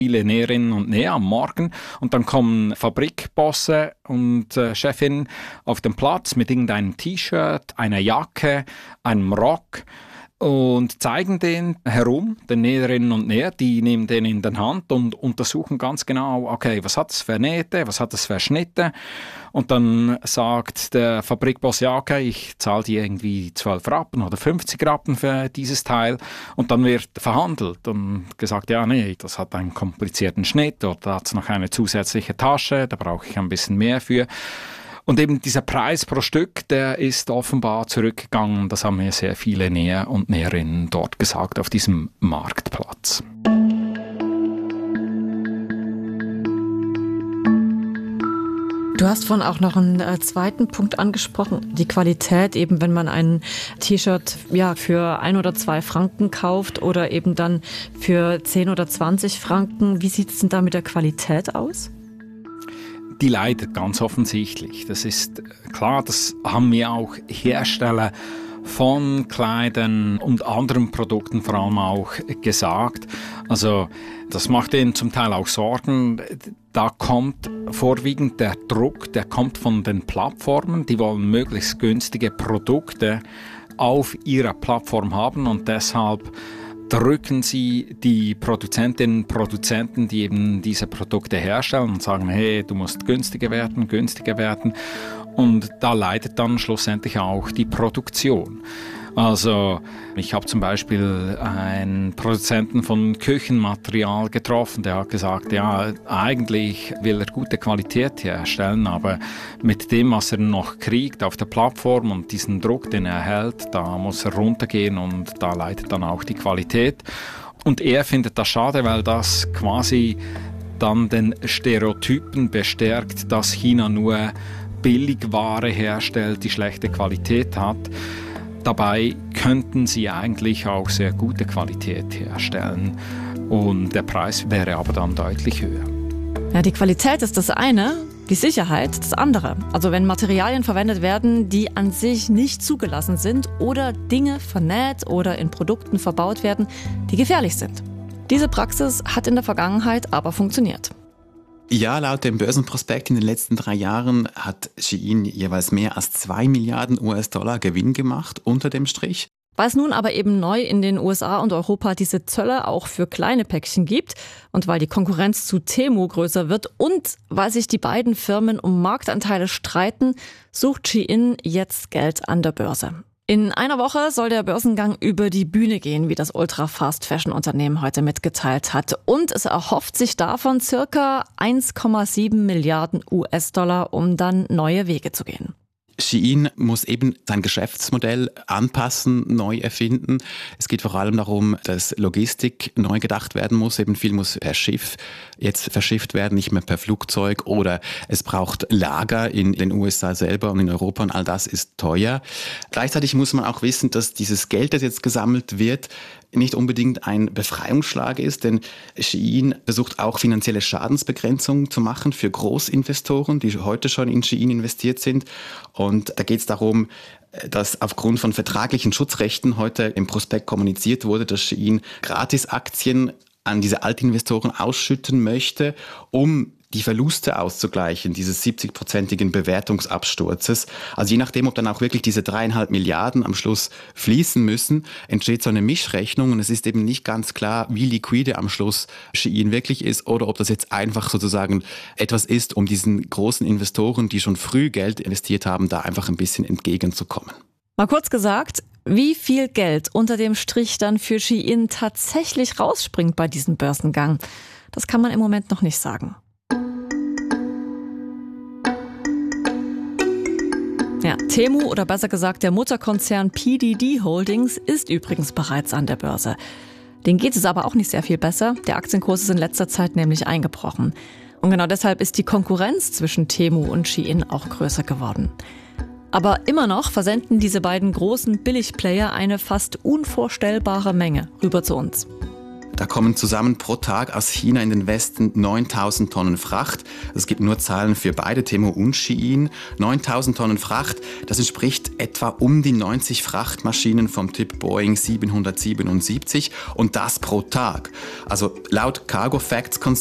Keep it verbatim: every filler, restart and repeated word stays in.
viele Näherinnen und Näher am Morgen und dann kommen Fabrikbosse und äh, Chefin auf den Platz mit irgendeinem T-Shirt, einer Jacke, einem Rock und zeigen den herum, den Näherinnen und Näher, die nehmen den in die Hand und untersuchen ganz genau, okay, was hat es für Nähte, was hat es für Schnitte und dann sagt der Fabrikboss, ja okay, ich zahle dir irgendwie zwölf Rappen oder fünfzig Rappen für dieses Teil und dann wird verhandelt und gesagt, ja nee, das hat einen komplizierten Schnitt oder da hat es noch eine zusätzliche Tasche, da brauche ich ein bisschen mehr für. Und eben dieser Preis pro Stück, der ist offenbar zurückgegangen. Das haben mir sehr viele Näher und Näherinnen dort gesagt auf diesem Marktplatz. Du hast vorhin auch noch einen äh, zweiten Punkt angesprochen, die Qualität, eben wenn man ein T-Shirt ja, für ein oder zwei Franken kauft oder eben dann für zehn oder zwanzig Franken. Wie sieht es denn da mit der Qualität aus? Die leidet ganz offensichtlich. Das ist klar, das haben mir auch Hersteller von Kleidern und anderen Produkten vor allem auch gesagt. Also das macht ihnen zum Teil auch Sorgen. Da kommt vorwiegend der Druck, der kommt von den Plattformen. Die wollen möglichst günstige Produkte auf ihrer Plattform haben und deshalb drücken sie die Produzentinnen und Produzenten, die eben diese Produkte herstellen und sagen, hey, du musst günstiger werden, günstiger werden. Und da leidet dann schlussendlich auch die Produktion. Also ich habe zum Beispiel einen Produzenten von Küchenmaterial getroffen, der hat gesagt, ja, eigentlich will er gute Qualität herstellen, aber mit dem, was er noch kriegt auf der Plattform und diesen Druck, den er erhält, da muss er runtergehen und da leidet dann auch die Qualität. Und er findet das schade, weil das quasi dann den Stereotypen bestärkt, dass China nur Billigware herstellt, die schlechte Qualität hat. Dabei könnten sie eigentlich auch sehr gute Qualität herstellen und der Preis wäre aber dann deutlich höher. Ja, die Qualität ist das eine, die Sicherheit das andere. Also wenn Materialien verwendet werden, die an sich nicht zugelassen sind oder Dinge vernäht oder in Produkten verbaut werden, die gefährlich sind. Diese Praxis hat in der Vergangenheit aber funktioniert. Ja, laut dem Börsenprospekt in den letzten drei Jahren hat Shein jeweils mehr als zwei Milliarden U S-Dollar Gewinn gemacht unter dem Strich. Weil es nun aber eben neu in den U S A und Europa diese Zölle auch für kleine Päckchen gibt und weil die Konkurrenz zu Temu größer wird und weil sich die beiden Firmen um Marktanteile streiten, sucht Shein jetzt Geld an der Börse. In einer Woche soll der Börsengang über die Bühne gehen, wie das Ultra-Fast-Fashion-Unternehmen heute mitgeteilt hat. Und es erhofft sich davon circa eins Komma sieben Milliarden U S-Dollar, um dann neue Wege zu gehen. Shein muss eben sein Geschäftsmodell anpassen, neu erfinden. Es geht vor allem darum, dass Logistik neu gedacht werden muss. Eben viel muss per Schiff jetzt verschifft werden, nicht mehr per Flugzeug. Oder es braucht Lager in den U S A selber und in Europa und all das ist teuer. Gleichzeitig muss man auch wissen, dass dieses Geld, das jetzt gesammelt wird, nicht unbedingt ein Befreiungsschlag ist, denn Shein versucht auch finanzielle Schadensbegrenzung zu machen für Großinvestoren, die heute schon in Shein investiert sind. Und da geht es darum, dass aufgrund von vertraglichen Schutzrechten heute im Prospekt kommuniziert wurde, dass Shein Gratisaktien an diese Altinvestoren ausschütten möchte, um die Verluste auszugleichen, dieses siebzig-prozentigen Bewertungsabsturzes. Also je nachdem, ob dann auch wirklich diese dreieinhalb Milliarden am Schluss fließen müssen, entsteht so eine Mischrechnung und es ist eben nicht ganz klar, wie liquide am Schluss Shein wirklich ist oder ob das jetzt einfach sozusagen etwas ist, um diesen großen Investoren, die schon früh Geld investiert haben, da einfach ein bisschen entgegenzukommen. Mal kurz gesagt, wie viel Geld unter dem Strich dann für Shein tatsächlich rausspringt bei diesem Börsengang, das kann man im Moment noch nicht sagen. Ja, Temu oder besser gesagt der Mutterkonzern P D D Holdings ist übrigens bereits an der Börse. Denen geht es aber auch nicht sehr viel besser. Der Aktienkurs ist in letzter Zeit nämlich eingebrochen. Und genau deshalb ist die Konkurrenz zwischen Temu und Shein auch größer geworden. Aber immer noch versenden diese beiden großen Billigplayer eine fast unvorstellbare Menge rüber zu uns. Da kommen zusammen pro Tag aus China in den Westen neuntausend Tonnen Fracht. Es gibt nur Zahlen für beide, Temu und Shein. neuntausend Tonnen Fracht, das entspricht etwa um die neunzig Frachtmaschinen vom Typ Boeing siebenhundertsiebenundsiebzig und das pro Tag. Also laut Cargo Facts